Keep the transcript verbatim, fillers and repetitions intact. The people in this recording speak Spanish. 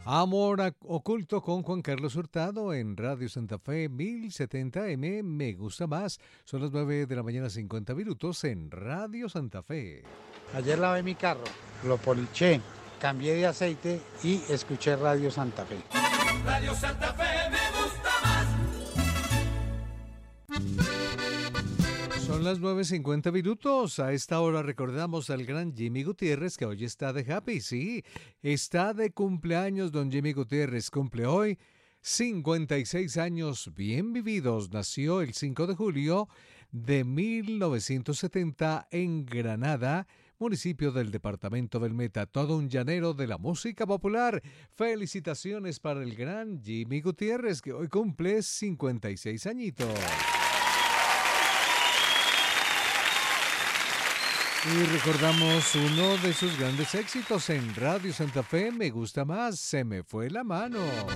Amor ac- oculto con Juan Carlos Hurtado en Radio Santa Fe mil setenta M. Me gusta más. Son las nueve de la mañana cincuenta minutos en Radio Santa Fe. Ayer lavé mi carro, lo poliché, cambié de aceite y escuché Radio Santa Fe. Radio Santa Fe me gusta más. Son las nueve cincuenta minutos. A esta hora recordamos al gran Jimmy Gutiérrez, que hoy está de happy. Sí, está de cumpleaños don Jimmy Gutiérrez. Cumple hoy cincuenta y seis años bien vividos. Nació el cinco de julio de mil novecientos setenta en Granada, municipio del departamento del Meta. Todo un llanero de la música popular. Felicitaciones para el gran Jimmy Gutiérrez, que hoy cumple cincuenta y seis añitos. Y recordamos uno de sus grandes éxitos en Radio Santa Fe, Me gusta más, Se me fue la mano.